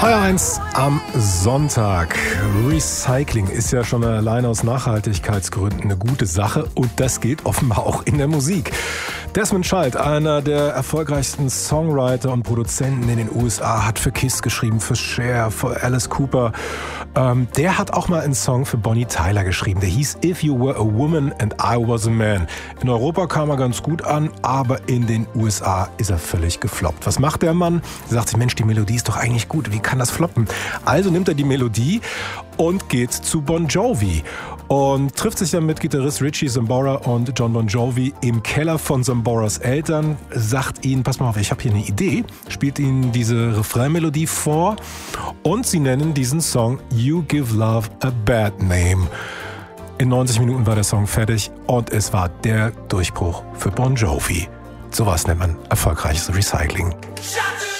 Feuer 1 am Sonntag. Recycling ist ja schon allein aus Nachhaltigkeitsgründen eine gute Sache und das geht offenbar auch in der Musik. Desmond Child, einer der erfolgreichsten Songwriter und Produzenten in den USA, hat für Kiss geschrieben, für Cher, für Alice Cooper. Der hat auch mal einen Song für Bonnie Tyler geschrieben. Der hieß If You Were a Woman and I Was a Man. In Europa kam er ganz gut an, aber in den USA ist er völlig gefloppt. Was macht der Mann? Er sagt sich, Mensch, die Melodie ist doch eigentlich gut. Wie kann das floppen? Also nimmt er die Melodie und geht zu Bon Jovi und trifft sich dann mit Gitarrist Richie Sambora und John Bon Jovi im Keller von Samboras Eltern, sagt ihnen, pass mal auf, ich habe hier eine Idee, spielt ihnen diese Refrainmelodie vor und sie nennen diesen Song You Give Love a Bad Name. In 90 Minuten war der Song fertig und es war der Durchbruch für Bon Jovi. Sowas nennt man erfolgreiches Recycling.